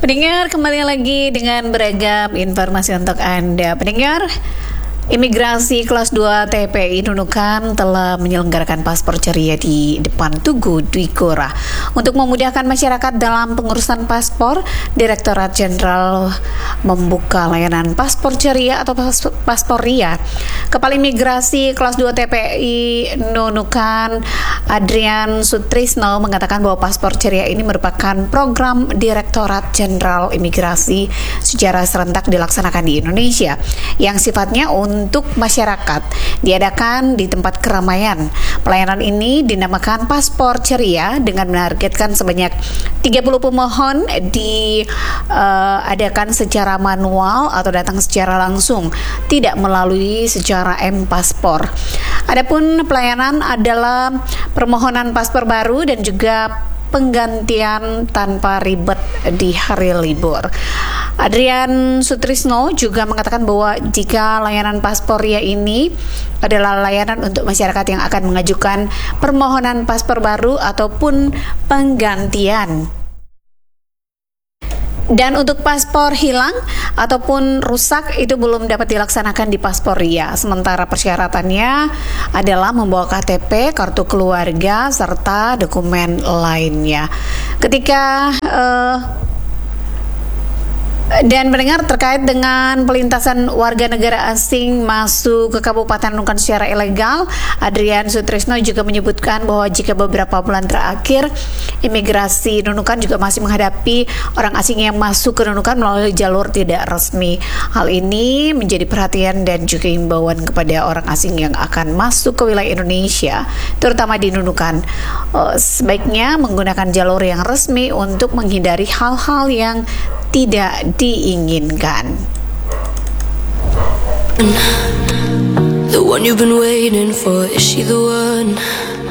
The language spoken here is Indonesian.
Pendengar, kembali lagi dengan beragam informasi untuk Anda. Pendengar, Imigrasi kelas 2 TPI Nunukan telah menyelenggarakan paspor ceria di depan Tugu Dwi Gora. Untuk memudahkan masyarakat dalam pengurusan paspor, Direktorat Jenderal membuka layanan paspor ceria atau paspor ria. Kepala Imigrasi kelas 2 TPI Nunukan, Adrian Sutrisno, mengatakan bahwa paspor ceria ini merupakan program Direktorat Jenderal Imigrasi secara serentak dilaksanakan di Indonesia yang sifatnya untuk masyarakat, diadakan di tempat keramaian. Pelayanan ini dinamakan paspor ceria dengan menargetkan sebanyak 30 pemohon diadakan secara manual atau datang secara langsung, tidak melalui secara M-Paspor. Adapun pelayanan adalah permohonan paspor baru dan juga penggantian tanpa ribet di hari libur. Adrian Sutrisno juga mengatakan bahwa jika layanan paspor ria ini adalah layanan untuk masyarakat yang akan mengajukan permohonan paspor baru ataupun penggantian. Dan untuk paspor hilang ataupun rusak itu belum dapat dilaksanakan di paspor ria. Sementara persyaratannya adalah membawa KTP, kartu keluarga, serta dokumen lainnya. Ketika dan mendengar terkait dengan pelintasan warga negara asing masuk ke Kabupaten Nunukan secara ilegal, Adrian Sutrisno juga menyebutkan bahwa jika beberapa bulan terakhir imigrasi Nunukan juga masih menghadapi orang asing yang masuk ke Nunukan melalui jalur tidak resmi. Hal ini menjadi perhatian dan juga imbauan kepada orang asing yang akan masuk ke wilayah Indonesia, terutama di Nunukan. Sebaiknya menggunakan jalur yang resmi untuk menghindari hal-hal yang tidak diinginkan. The one you've been waiting for, is she the one?